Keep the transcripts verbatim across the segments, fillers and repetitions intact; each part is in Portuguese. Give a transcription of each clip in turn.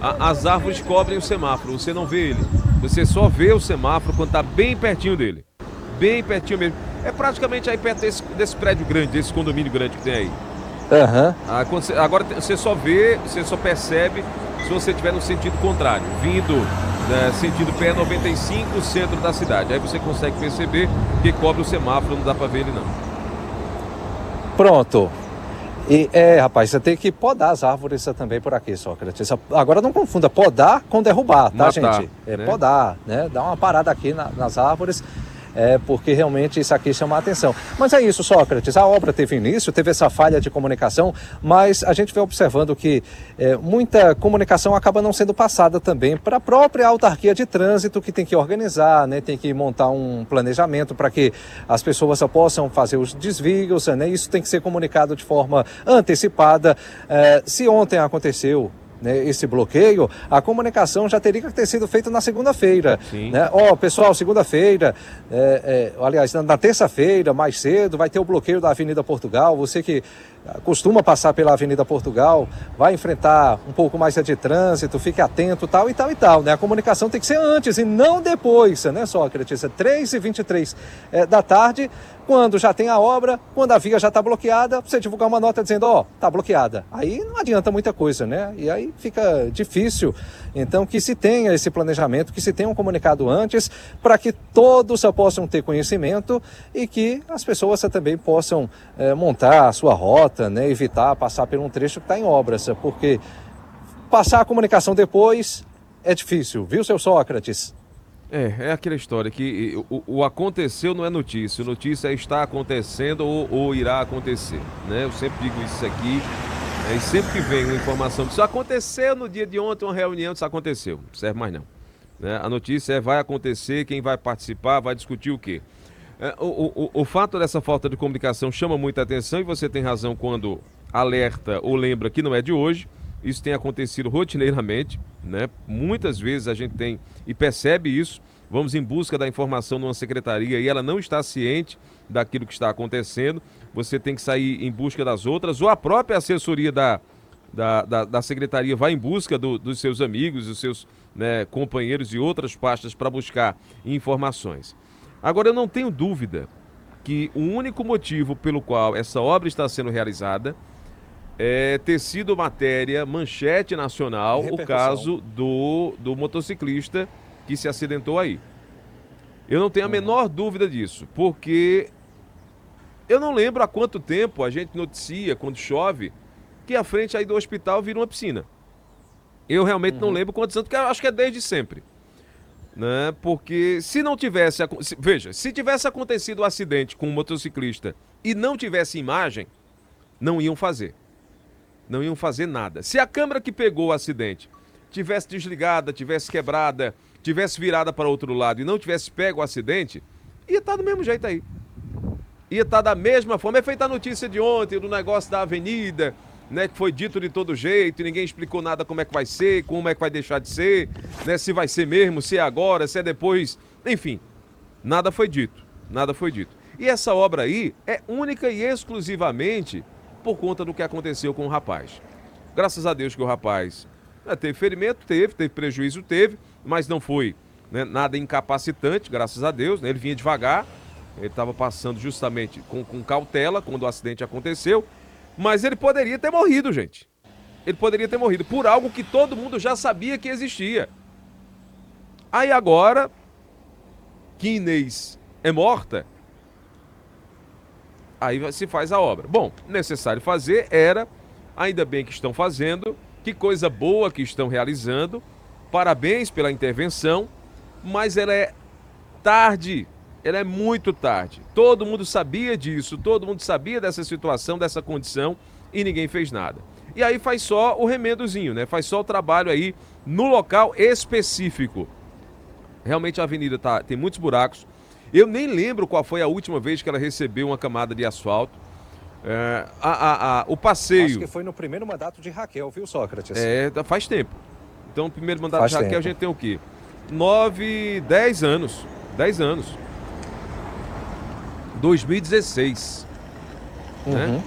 a, as árvores cobrem o semáforo, você não vê ele. Você só vê o semáforo quando está bem pertinho dele. Bem pertinho mesmo. É praticamente aí perto desse, desse prédio grande, desse condomínio grande que tem aí. Aham. Ah, quando você- agora você só vê, você só percebe se você estiver no sentido contrário, vindo né, sentido P noventa e cinco, centro da cidade. Aí você consegue perceber que cobre o semáforo, não dá para ver ele não. Pronto. E, é, rapaz, você tem que podar as árvores também por aqui, Sócrates. Agora não confunda podar com derrubar, tá, Matar, gente? É né? podar, né? Dá uma parada aqui na- nas árvores, é, porque realmente isso aqui chama a atenção. Mas é isso, Sócrates, a obra teve início, teve essa falha de comunicação, mas a gente vem observando que é, muita comunicação acaba não sendo passada também para a própria autarquia de trânsito, que tem que organizar, né? Tem que montar um planejamento para que as pessoas possam fazer os desvios, né? Isso tem que ser comunicado de forma antecipada. É, se ontem aconteceu, né, esse bloqueio, a comunicação já teria que ter sido feita na segunda-feira. Sim. Né? Ó, pessoal, segunda-feira, é, é, aliás, na, na terça-feira, mais cedo, vai ter o bloqueio da Avenida Portugal. Você que costuma passar pela Avenida Portugal, vai enfrentar um pouco mais de trânsito, fique atento, tal e tal e tal, né? A comunicação tem que ser antes e não depois, né, Sócrates? É três e vinte e três é, da tarde, quando já tem a obra, quando a via já está bloqueada, você divulgar uma nota dizendo, ó, tá bloqueada. Aí não adianta muita coisa, né? E aí fica difícil. Então, que se tenha esse planejamento, que se tenha um comunicado antes, para que todos possam ter conhecimento e que as pessoas também possam é, montar a sua rota, né? Evitar passar por um trecho que está em obras, porque passar a comunicação depois é difícil, viu, seu Sócrates? É, é aquela história que o, o aconteceu não é notícia, o notícia é está acontecendo ou, ou irá acontecer, né? Eu sempre digo isso aqui, né? E sempre que vem uma informação, isso aconteceu no dia de ontem, uma reunião, isso aconteceu, não serve mais não, né? A notícia é vai acontecer, quem vai participar, vai discutir o quê? É, o, o, o fato dessa falta de comunicação chama muita atenção e você tem razão quando alerta ou lembra que não é de hoje. Isso tem acontecido rotineiramente, né? Muitas vezes a gente tem e percebe isso. Vamos em busca da informação numa secretaria e ela não está ciente daquilo que está acontecendo. Você tem que sair em busca das outras, ou a própria assessoria da, da, da, da secretaria vai em busca do, dos seus amigos, dos seus né, companheiros e outras pastas para buscar informações. Agora, eu não tenho dúvida que o único motivo pelo qual essa obra está sendo realizada é ter sido matéria, manchete nacional, o caso do, do motociclista que se acidentou aí. Eu não tenho a menor dúvida disso, porque eu não lembro há quanto tempo a gente noticia, quando chove, que a frente aí do hospital vira uma piscina. Eu realmente não lembro quantos anos, porque eu acho que é desde sempre. Né? Porque se não tivesse, se, veja, se tivesse acontecido o um acidente com um motociclista e não tivesse imagem, não iam fazer. Não iam fazer nada. Se a câmera que pegou o acidente tivesse desligada, tivesse quebrada, tivesse virada para outro lado e não tivesse pego o acidente, ia estar do mesmo jeito aí. Ia estar da mesma forma. É feita a notícia de ontem do negócio da avenida, né, que foi dito de todo jeito, e ninguém explicou nada como é que vai ser, como é que vai deixar de ser, né, se vai ser mesmo, se é agora, se é depois, enfim, nada foi dito, nada foi dito. E essa obra aí é única e exclusivamente por conta do que aconteceu com o rapaz. Graças a Deus que o rapaz né, teve ferimento, teve, teve prejuízo, teve, mas não foi né, nada incapacitante, graças a Deus, né, ele vinha devagar, ele estava passando justamente com, com cautela quando o acidente aconteceu, mas ele poderia ter morrido, gente. Ele poderia ter morrido por algo que todo mundo já sabia que existia. Aí agora, que Inês é morta, aí se faz a obra. Bom, necessário fazer era, ainda bem que estão fazendo, que coisa boa que estão realizando, parabéns pela intervenção, mas ela é tarde, ela é muito tarde. Todo mundo sabia disso, todo mundo sabia dessa situação, dessa condição e ninguém fez nada. E aí faz só o remendozinho, né? Faz só o trabalho aí no local específico. Realmente a avenida tá, tem muitos buracos. Eu nem lembro qual foi a última vez que ela recebeu uma camada de asfalto. É, a, a, a, o passeio... Acho que foi no primeiro mandato de Raquel, viu, Sócrates? É, faz tempo. Então, o primeiro mandato faz de Raquel tempo. a gente tem o quê? Nove, dez anos. Dez anos. dois mil e dezesseis. Uhum. Né?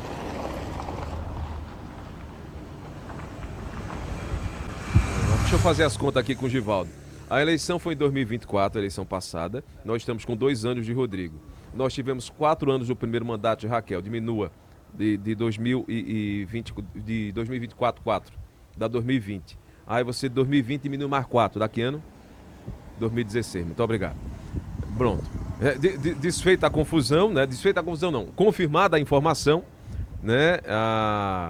Deixa eu fazer as contas aqui com o Givaldo. A eleição foi em dois mil e vinte e quatro, a eleição passada. Nós estamos com dois anos de Rodrigo. Nós tivemos quatro anos do primeiro mandato de Raquel. Diminua de, de, dois mil e vinte, de dois mil e vinte e quatro, quatro. Dá dois mil e vinte. Aí você, dois mil e vinte, diminui mais quatro. Daqui ano? dois mil e dezesseis. Muito obrigado. Pronto. É, de, de, desfeita a confusão, né? Desfeita a confusão não. Confirmada a informação, né? A,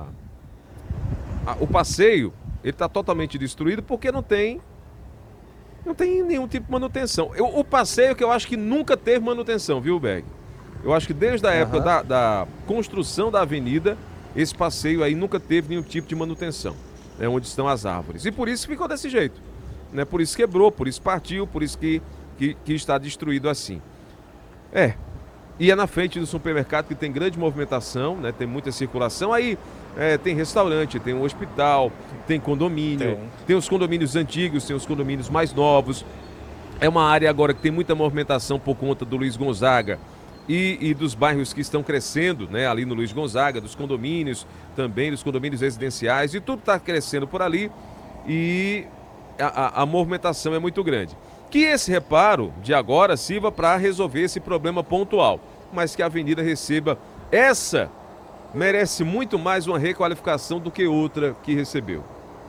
a, o passeio, ele está totalmente destruído porque não tem... Não tem nenhum tipo de manutenção. Eu, o passeio que eu acho que nunca teve manutenção, viu, Berg? Eu acho que desde a época uhum. da, da construção da avenida, esse passeio aí nunca teve nenhum tipo de manutenção, né, onde estão as árvores. E por isso ficou desse jeito. Né, por isso quebrou, por isso partiu, por isso que, que, que está destruído assim. É. E é na frente do supermercado que tem grande movimentação, né, tem muita circulação. Aí é, tem restaurante, tem um hospital, tem condomínio, tem. tem os condomínios antigos, tem os condomínios mais novos. É uma área agora que tem muita movimentação por conta do Luiz Gonzaga e, e dos bairros que estão crescendo, né, ali no Luiz Gonzaga, dos condomínios também, dos condomínios residenciais, e tudo está crescendo por ali e a, a, a movimentação é muito grande. Que esse reparo de agora sirva para resolver esse problema pontual, mas que a avenida receba essa... merece muito mais uma requalificação do que outra que recebeu.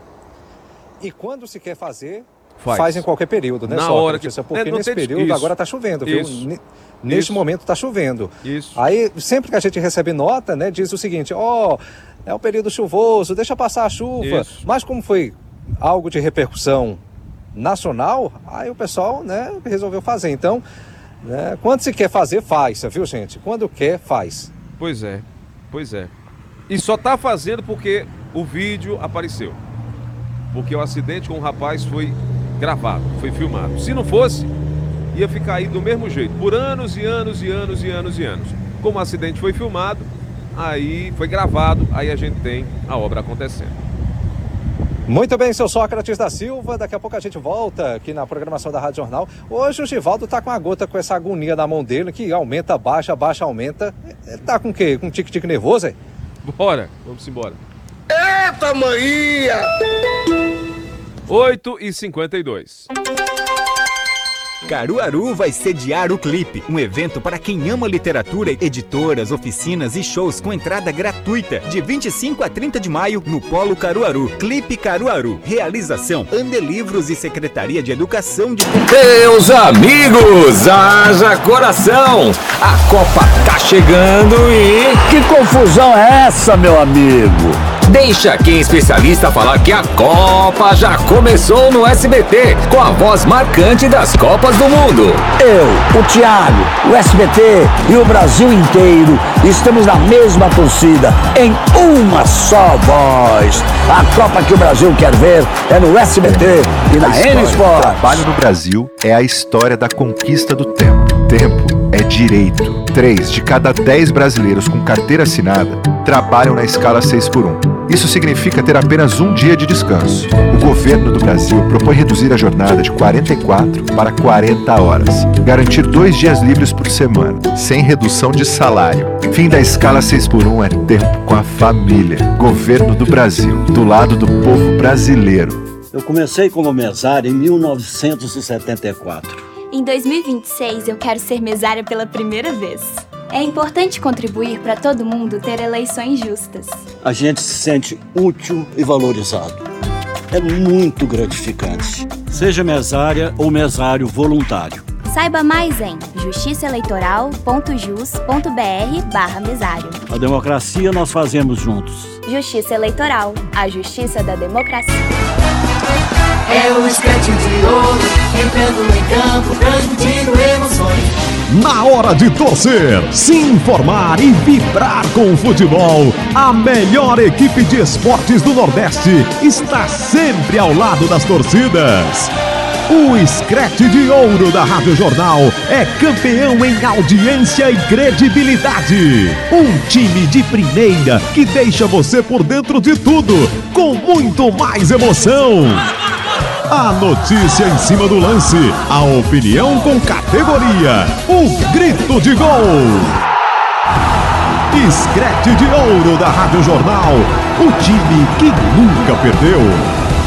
E quando se quer fazer, faz, faz em qualquer período, né? Na só, hora que... Porque é, nesse período isso. agora está chovendo, viu? Isso. Neste isso. momento está chovendo. Isso. Aí, sempre que a gente recebe nota, né, diz o seguinte, ó, oh, é o período chuvoso, deixa passar a chuva. Isso. Mas como foi algo de repercussão nacional, aí o pessoal, né, resolveu fazer. Então, né, quando se quer fazer, faz, viu, gente? Quando quer, faz. Pois é. Pois é. E só tá fazendo porque o vídeo apareceu. Porque o acidente com o rapaz foi gravado, foi filmado. Se não fosse, ia ficar aí do mesmo jeito, por anos e anos e anos e anos e anos. Como o acidente foi filmado, aí foi gravado, aí a gente tem a obra acontecendo. Muito bem, seu Sócrates da Silva, daqui a pouco a gente volta aqui na programação da Rádio Jornal. Hoje o Givaldo tá com a gota, com essa agonia na mão dele, que aumenta, baixa, baixa, aumenta. Ele tá com o quê? Com um tique-tique nervoso, hein? Bora, vamos embora. Eita, maninha! oito e cinquenta e dois. Caruaru vai sediar o Clipe, um evento para quem ama literatura, editoras, oficinas e shows com entrada gratuita, de vinte e cinco a trinta de maio, no Polo Caruaru. Clipe Caruaru. Realização Andelivros e Secretaria de Educação de... Meus amigos, haja coração! A Copa tá chegando e... Que confusão é essa, meu amigo? Deixa quem é especialista falar que a Copa já começou no S B T, com a voz marcante das Copas do Mundo. Eu, o Thiago, o S B T e o Brasil inteiro estamos na mesma torcida, em uma só voz. A Copa que o Brasil quer ver é no S B T e na N Sport. O trabalho no Brasil é a história da conquista do tempo. Tempo é direito. Três de cada dez brasileiros com carteira assinada trabalham na escala seis por um. Isso significa ter apenas um dia de descanso. O governo do Brasil propõe reduzir a jornada de quarenta e quatro para quarenta horas. Garantir dois dias livres por semana, sem redução de salário. Fim da escala seis por um é tempo com a família. Governo do Brasil, do lado do povo brasileiro. Eu comecei como mesário em mil novecentos e setenta e quatro. Em dois mil e vinte e seis, eu quero ser mesária pela primeira vez. É importante contribuir para todo mundo ter eleições justas. A gente se sente útil e valorizado. É muito gratificante. Seja mesária ou mesário voluntário. Saiba mais em justiçaeleitoral.jus.br barra mesário. A democracia nós fazemos juntos. Justiça Eleitoral, a justiça da democracia. É o Scratch de ouro, entrando em campo, transmitindo emoções. Na hora de torcer, se informar e vibrar com o futebol, a melhor equipe de esportes do Nordeste está sempre ao lado das torcidas. O Scratch de ouro da Rádio Jornal é campeão em audiência e credibilidade. Um time de primeira que deixa você por dentro de tudo, com muito mais emoção. A notícia em cima do lance, a opinião com categoria, o grito de gol. Scratch de ouro da Rádio Jornal, o time que nunca perdeu.